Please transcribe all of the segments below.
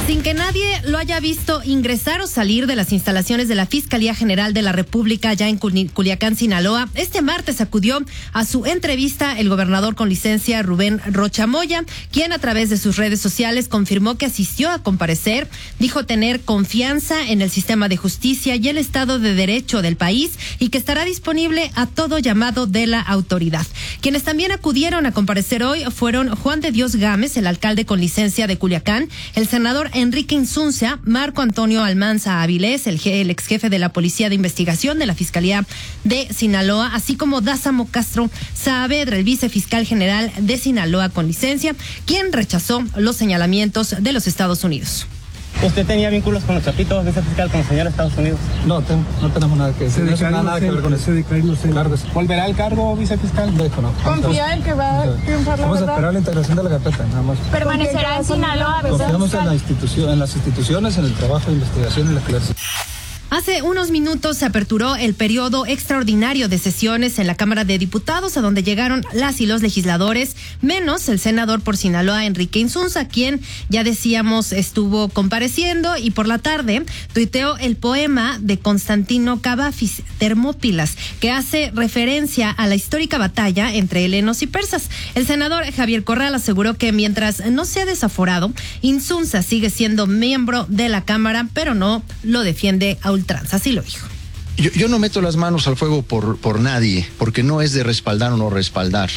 Sin que nadie lo haya visto ingresar o salir de las instalaciones de la Fiscalía General de la República ya en Culiacán, Sinaloa, este martes acudió a su entrevista el gobernador con licencia Rubén Rocha Moya, quien a través de sus redes sociales confirmó que asistió a comparecer, dijo tener confianza en el sistema de justicia y el Estado de Derecho del país y que estará disponible a todo llamado de la autoridad. Quienes también acudieron a comparecer hoy fueron Juan de Dios Gámez, el alcalde con licencia de Culiacán, el senador Enrique Insunza, Marco Antonio Almanza Avilés, el ex jefe de la Policía de Investigación de la Fiscalía de Sinaloa, así como Dázamo Castro Saavedra, el vicefiscal general de Sinaloa con licencia, quien rechazó los señalamientos de los Estados Unidos. ¿Usted tenía vínculos con los chapitos, vicefiscal, con el señor Estados Unidos? No tenemos nada que decir. No tiene nada que ver con eso. ¿Volverá al cargo, vicefiscal? No. ¿Confía en que va a triunfar la Vamos verdad? a esperar la integración de la carpeta, nada más. ¿Permanecerá en Sinaloa? Confiamos en las instituciones, en el trabajo de investigación y la clase. Hace unos minutos se aperturó el periodo extraordinario de sesiones en la Cámara de Diputados, a donde llegaron las y los legisladores, menos el senador por Sinaloa, Enrique Insunza, quien, ya decíamos, estuvo compareciendo, y por la tarde tuiteó el poema de Constantino Cavafis, Termópilas, que hace referencia a la histórica batalla entre helenos y persas. El senador Javier Corral aseguró que mientras no sea desaforado, Insunza sigue siendo miembro de la Cámara, pero no lo defiende a ultranza, así lo dijo. Yo no meto las manos al fuego por nadie, porque no es de respaldar o no respaldar.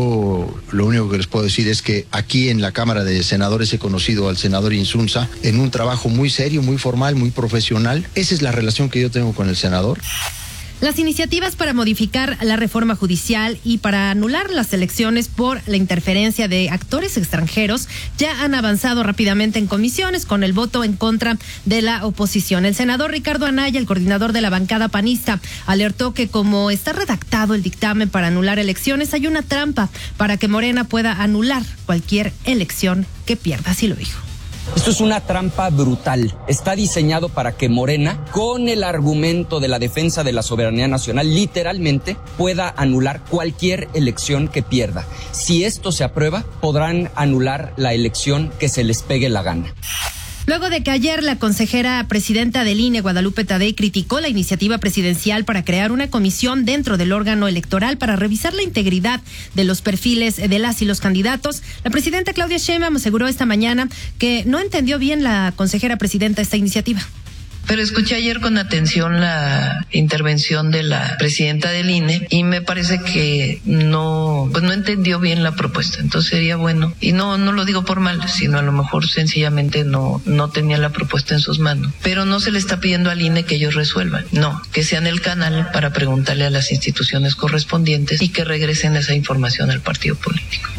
Yo lo único que les puedo decir es que aquí en la Cámara de Senadores he conocido al senador Insunza en un trabajo muy serio, muy formal, muy profesional. Esa es la relación que yo tengo con el senador. Las iniciativas para modificar la reforma judicial y para anular las elecciones por la interferencia de actores extranjeros ya han avanzado rápidamente en comisiones con el voto en contra de la oposición. El senador Ricardo Anaya, el coordinador de la bancada panista, alertó que como está redactado el dictamen para anular elecciones, hay una trampa para que Morena pueda anular cualquier elección que pierda, así lo dijo. Esto es una trampa brutal. Está diseñado para que Morena, con el argumento de la defensa de la soberanía nacional, literalmente pueda anular cualquier elección que pierda. Si esto se aprueba, podrán anular la elección que se les pegue la gana. Luego de que ayer la consejera presidenta del INE, Guadalupe Tadei, criticó la iniciativa presidencial para crear una comisión dentro del órgano electoral para revisar la integridad de los perfiles de las y los candidatos, la presidenta Claudia Sheinbaum aseguró esta mañana que no entendió bien la consejera presidenta esta iniciativa. Pero escuché ayer con atención la intervención de la presidenta del INE y me parece que no entendió bien la propuesta. Entonces sería bueno, y no lo digo por mal, sino a lo mejor sencillamente no tenía la propuesta en sus manos. Pero no se le está pidiendo al INE que ellos resuelvan, no, que sean el canal para preguntarle a las instituciones correspondientes y que regresen esa información al partido político.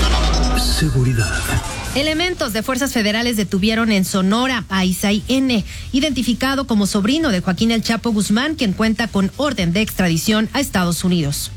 Seguridad. Elementos de fuerzas federales detuvieron en Sonora a Isaí N., identificado como sobrino de Joaquín El Chapo Guzmán, quien cuenta con orden de extradición a Estados Unidos.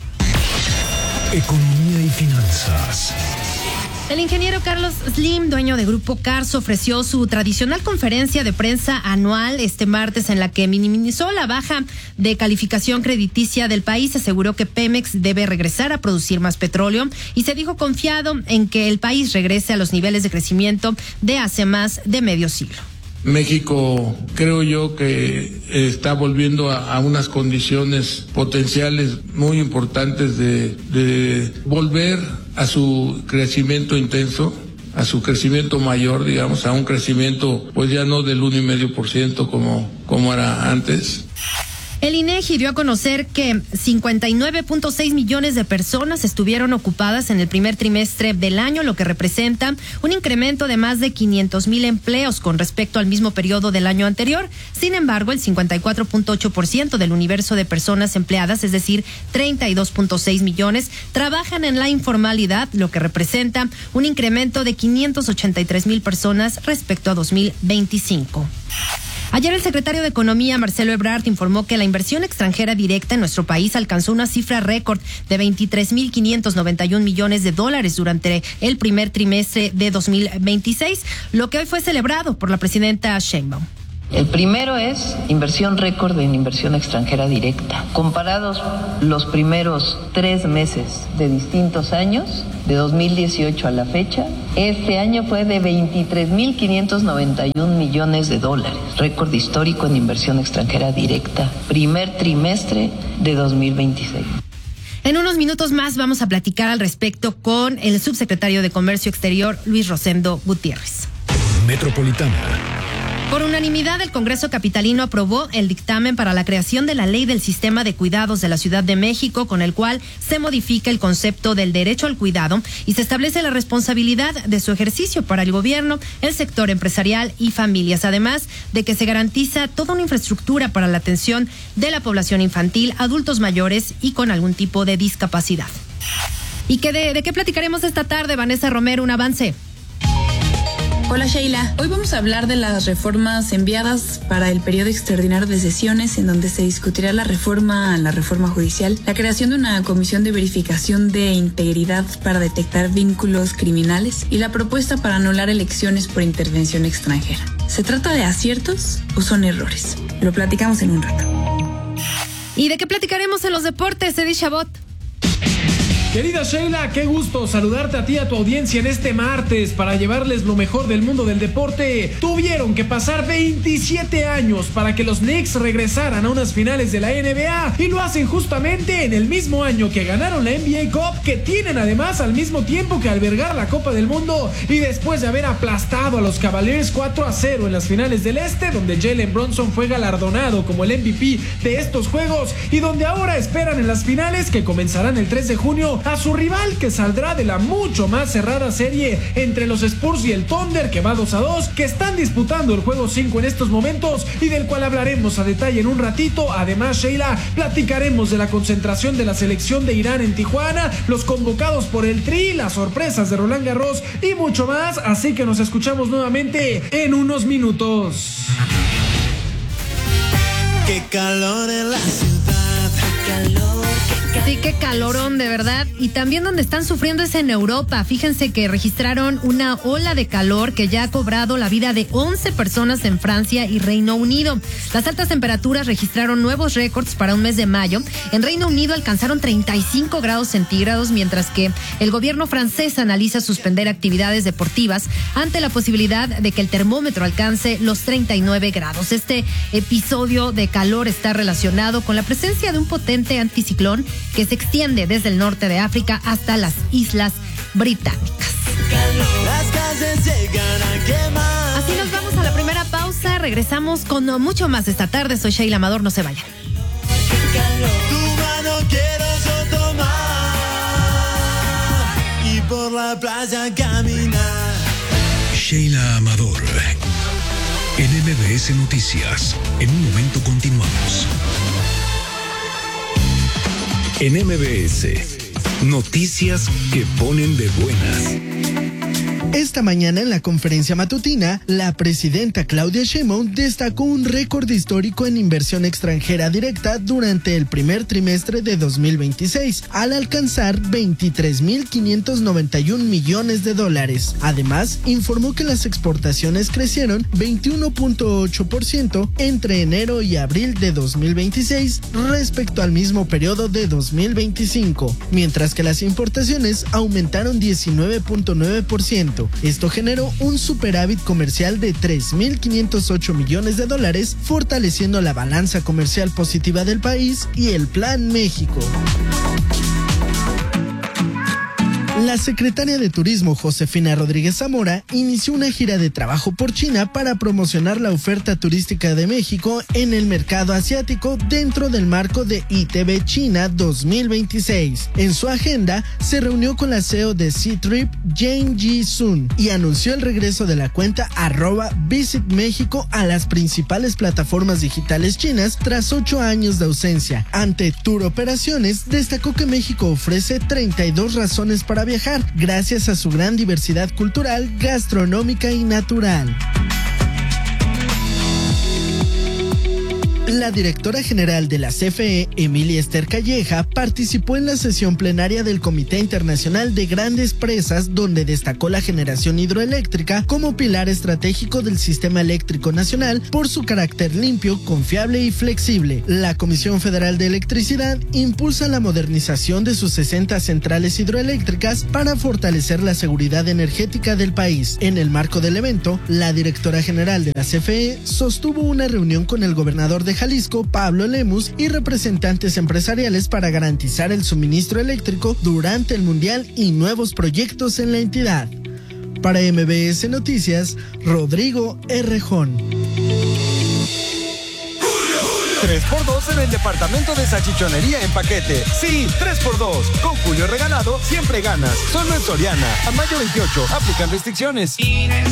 Economía y finanzas. El ingeniero Carlos Slim, dueño de Grupo Carso, ofreció su tradicional conferencia de prensa anual este martes, en la que minimizó la baja de calificación crediticia del país, aseguró que Pemex debe regresar a producir más petróleo y se dijo confiado en que el país regrese a los niveles de crecimiento de hace más de medio siglo. México, creo yo que está volviendo a unas condiciones potenciales muy importantes de volver a su crecimiento intenso, a su crecimiento mayor, digamos, a un crecimiento pues ya no del 1,5% como era antes. El INEGI dio a conocer que 59.6 millones de personas estuvieron ocupadas en el primer trimestre del año, lo que representa un incremento de más de 500,000 empleos con respecto al mismo periodo del año anterior. Sin embargo, el 54.8% del universo de personas empleadas, es decir, 32.6 millones, trabajan en la informalidad, lo que representa un incremento de 583,000 personas respecto a 2025. Ayer el secretario de Economía, Marcelo Ebrard, informó que la inversión extranjera directa en nuestro país alcanzó una cifra récord de 23,591 millones de dólares durante el primer trimestre de 2026, lo que hoy fue celebrado por la presidenta Sheinbaum. El primero es inversión récord en inversión extranjera directa. Comparados los primeros 3 meses de distintos años, de 2018 a la fecha, este año fue de $23,591 millones, récord histórico en inversión extranjera directa, primer trimestre de 2026. En unos minutos más vamos a platicar al respecto con el subsecretario de Comercio Exterior, Luis Rosendo Gutiérrez. Metropolitana. Por unanimidad, el Congreso capitalino aprobó el dictamen para la creación de la Ley del Sistema de Cuidados de la Ciudad de México, con el cual se modifica el concepto del derecho al cuidado y se establece la responsabilidad de su ejercicio para el gobierno, el sector empresarial y familias, además de que se garantiza toda una infraestructura para la atención de la población infantil, adultos mayores y con algún tipo de discapacidad. ¿Y de qué platicaremos esta tarde, Vanessa Romero? Un avance. Hola Sheila, hoy vamos a hablar de las reformas enviadas para el periodo extraordinario de sesiones, en donde se discutirá la reforma judicial, la creación de una comisión de verificación de integridad para detectar vínculos criminales y la propuesta para anular elecciones por intervención extranjera. ¿Se trata de aciertos o son errores? Lo platicamos en un rato. ¿Y de qué platicaremos en los deportes, Edith Chabot? Querida Sheila, qué gusto saludarte a ti y a tu audiencia en este martes para llevarles lo mejor del mundo del deporte. Tuvieron que pasar 27 años para que los Knicks regresaran a unas finales de la NBA y lo hacen justamente en el mismo año que ganaron la NBA Cup, que tienen además al mismo tiempo que albergar la Copa del Mundo, y después de haber aplastado a los Cavaliers 4-0 en las finales del Este, donde Jalen Brunson fue galardonado como el MVP de estos juegos y donde ahora esperan en las finales que comenzarán el 3 de junio a su rival, que saldrá de la mucho más cerrada serie entre los Spurs y el Thunder, que va 2-2, que están disputando el juego 5 en estos momentos y del cual hablaremos a detalle en un ratito. Además, Sheila, platicaremos de la concentración de la selección de Irán en Tijuana, los convocados por el Tri, las sorpresas de Roland Garros y mucho más, así que nos escuchamos nuevamente en unos minutos. Qué calor en la ciudad, qué calor. Sí, qué calorón, de verdad. Y también donde están sufriendo es en Europa. Fíjense que registraron una ola de calor que ya ha cobrado la vida de 11 personas en Francia y Reino Unido. Las altas temperaturas registraron nuevos récords para un mes de mayo. En Reino Unido alcanzaron 35 grados centígrados, mientras que el gobierno francés analiza suspender actividades deportivas ante la posibilidad de que el termómetro alcance los 39 grados. Este episodio de calor está relacionado con la presencia de un potente anticiclón que se extiende desde el norte de África hasta las Islas Británicas. Así nos vamos a la primera pausa. Regresamos con mucho más esta tarde. Soy Sheila Amador, no se vayan. Tu mano quiero yo tomar y por la playa caminar. Sheila Amador, en MBS Noticias. En un momento continuamos. En MBS, noticias que ponen de buenas. Esta mañana en la conferencia matutina, la presidenta Claudia Sheinbaum destacó un récord histórico en inversión extranjera directa durante el primer trimestre de 2026, al alcanzar $23,591 millones. Además, informó que las exportaciones crecieron 21.8% entre enero y abril de 2026 respecto al mismo periodo de 2025, mientras que las importaciones aumentaron 19.9%. Esto generó un superávit comercial de $3,508 millones, fortaleciendo la balanza comercial positiva del país y el Plan México. La secretaria de Turismo, Josefina Rodríguez Zamora, inició una gira de trabajo por China para promocionar la oferta turística de México en el mercado asiático dentro del marco de ITB China 2026. En su agenda, se reunió con la CEO de Ctrip, Jane Ji-sun, y anunció el regreso de la cuenta @visitmexico a las principales plataformas digitales chinas tras 8 años de ausencia. Ante Tour Operaciones, destacó que México ofrece 32 razones para viajar, gracias a su gran diversidad cultural, gastronómica y natural. La directora general de la CFE, Emilia Esther Calleja, participó en la sesión plenaria del Comité Internacional de Grandes Presas, donde destacó la generación hidroeléctrica como pilar estratégico del sistema eléctrico nacional por su carácter limpio, confiable y flexible. La Comisión Federal de Electricidad impulsa la modernización de sus 60 centrales hidroeléctricas para fortalecer la seguridad energética del país. En el marco del evento, la directora general de la CFE sostuvo una reunión con el gobernador de Jalisco, Pablo Lemus, y representantes empresariales para garantizar el suministro eléctrico durante el Mundial y nuevos proyectos en la entidad. Para MBS Noticias, Rodrigo Errejón. 3x2 en el departamento de salchichonería en paquete. Sí, 3x2. Con Julio Regalado siempre ganas. Solo en Soriana. A mayo 28. Aplican restricciones.